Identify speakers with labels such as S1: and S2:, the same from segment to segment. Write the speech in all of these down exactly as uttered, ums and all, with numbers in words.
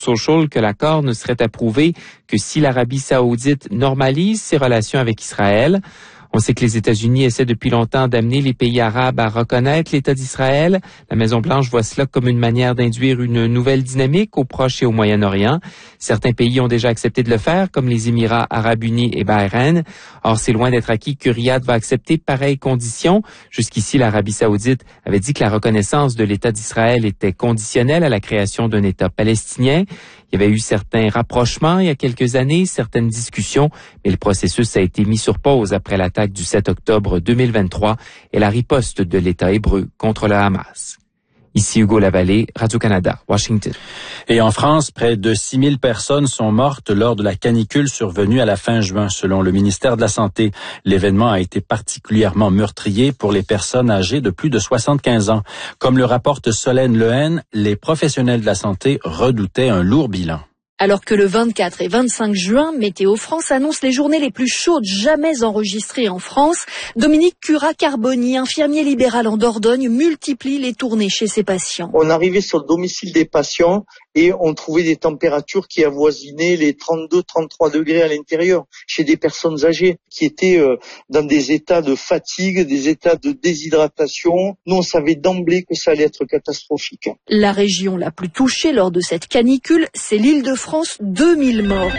S1: Social que l'accord ne serait approuvé que si l'Arabie saoudite normalise ses relations avec Israël. On sait que les États-Unis essaient depuis longtemps d'amener les pays arabes à reconnaître l'État d'Israël. La Maison-Blanche voit cela comme une manière d'induire une nouvelle dynamique au Proche et au Moyen-Orient. Certains pays ont déjà accepté de le faire, comme les Émirats arabes unis et Bahreïn. Or, c'est loin d'être acquis que Riyad va accepter pareilles conditions. Jusqu'ici, l'Arabie saoudite avait dit que la reconnaissance de l'État d'Israël était conditionnelle à la création d'un État palestinien. Il y avait eu certains rapprochements il y a quelques années, certaines discussions, mais le processus a été mis sur pause après l'attaque du sept octobre deux mille vingt-trois et la riposte de l'État hébreu contre le Hamas. Ici Hugo Lavallée, Radio-Canada, Washington.
S2: Et en France, près de six mille personnes sont mortes lors de la canicule survenue à la fin juin, selon le ministère de la Santé. L'événement a été particulièrement meurtrier pour les personnes âgées de plus de soixante-quinze ans. Comme le rapporte Solène Lehen, les professionnels de la santé redoutaient un lourd bilan.
S3: Alors que le vingt-quatre et vingt-cinq juin, Météo France annonce les journées les plus chaudes jamais enregistrées en France, Dominique Curat-Carboni, infirmier libéral en Dordogne, multiplie les tournées chez ses patients.
S4: On arrivait sur le domicile des patients et on trouvait des températures qui avoisinaient les trente-deux trente-trois degrés à l'intérieur, chez des personnes âgées qui étaient euh, dans des états de fatigue, des états de déshydratation. Nous, on savait d'emblée que ça allait être catastrophique.
S3: La région la plus touchée lors de cette canicule, c'est l'Île-de-France, deux mille morts.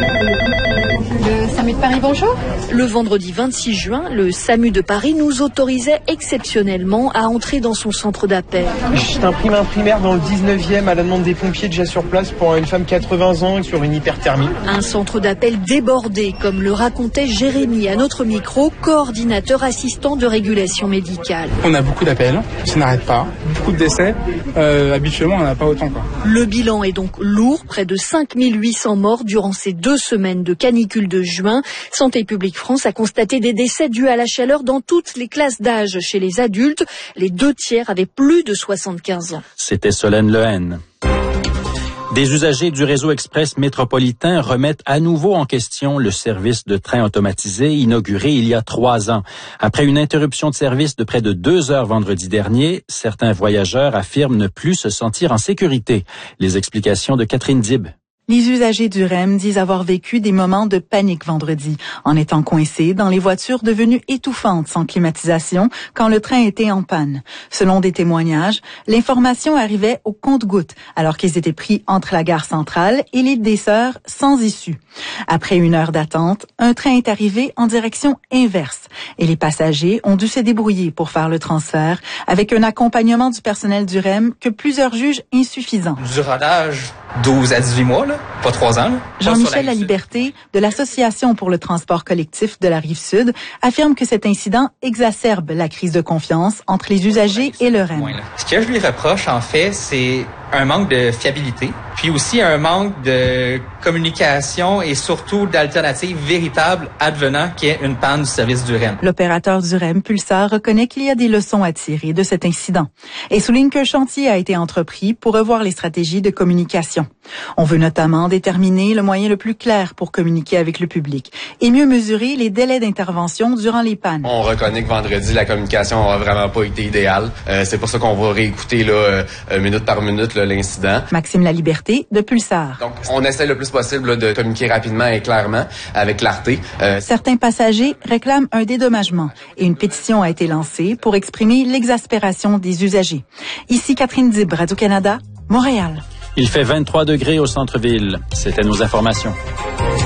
S5: Le SAMU de Paris, bonjour.
S3: Le vendredi vingt-six juin, le SAMU de Paris nous autorisait exceptionnellement à entrer dans son centre d'appel.
S6: Je t'imprime un primaire dans le dix-neuvième à la demande des pompiers déjà sur place pour une femme de quatre-vingts ans sur une hyperthermie.
S3: Un centre d'appel débordé, comme le racontait Jérémy à notre micro, coordinateur assistant de régulation médicale.
S7: On a beaucoup d'appels, ça n'arrête pas. Beaucoup de décès, euh, habituellement on n'en a pas autant, quoi.
S3: Le bilan est donc lourd, près de cinq mille huit cents morts durant ces deux semaines de canicule de juin. Santé publique France a constaté des décès dus à la chaleur dans toutes les classes d'âge. Chez les adultes, les deux tiers avaient plus de soixante-quinze ans.
S2: C'était Solène Lehen. Des usagers du réseau express métropolitain remettent à nouveau en question le service de train automatisé inauguré il y a trois ans. Après une interruption de service de près de deux heures vendredi dernier, certains voyageurs affirment ne plus se sentir en sécurité. Les explications de Catherine Dib.
S8: Les usagers du R E M disent avoir vécu des moments de panique vendredi, en étant coincés dans les voitures devenues étouffantes sans climatisation quand le train était en panne. Selon des témoignages, l'information arrivait au compte-gouttes alors qu'ils étaient pris entre la gare centrale et les desseurs sans issue. Après une heure d'attente, un train est arrivé en direction inverse et les passagers ont dû se débrouiller pour faire le transfert avec un accompagnement du personnel du R E M que plusieurs jugent insuffisant.
S9: Du rodage douze à dix-huit mois, là. Pas trois ans. Là.
S8: Jean-Michel Laliberté, de l'Association pour le transport collectif de la Rive-Sud, affirme que cet incident exacerbe la crise de confiance entre les usagers et le R E M.
S9: Ce que je lui reproche, en fait, c'est un manque de fiabilité, puis aussi un manque de communication et surtout d'alternatives véritables advenant qu'il y ait une panne du service du R E M.
S8: L'opérateur du R E M, Pulsar, reconnaît qu'il y a des leçons à tirer de cet incident et souligne qu'un chantier a été entrepris pour revoir les stratégies de communication. On veut notamment déterminer le moyen le plus clair pour communiquer avec le public et mieux mesurer les délais d'intervention durant les pannes.
S10: On reconnaît que vendredi, la communication n'a vraiment pas été idéale. Euh, c'est pour ça qu'on va réécouter là, euh, minute par minute là, l'incident.
S8: Maxime Laliberté de Pulsar.
S10: Donc, on essaie le plus possible là, de communiquer rapidement et clairement, avec clarté. Euh,
S8: Certains passagers réclament un dédommagement et une pétition a été lancée pour exprimer l'exaspération des usagers. Ici Catherine Dib, Radio-Canada, Montréal.
S2: Il fait vingt-trois degrés au centre-ville. C'était nos informations.